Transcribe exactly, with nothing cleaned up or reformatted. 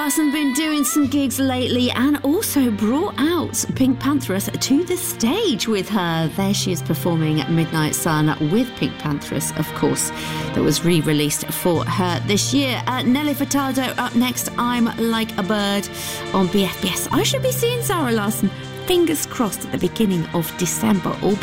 Larsson been doing some gigs lately and also brought out Pink Pantheress to the stage with her. There she is performing at Midnight Sun with Pink Pantheress, of course, that was re-released for her this year. Uh, Nelly Furtado up next, I'm Like a Bird on B F B S. I should be seeing Zara Larsson, fingers crossed, at the beginning of December. All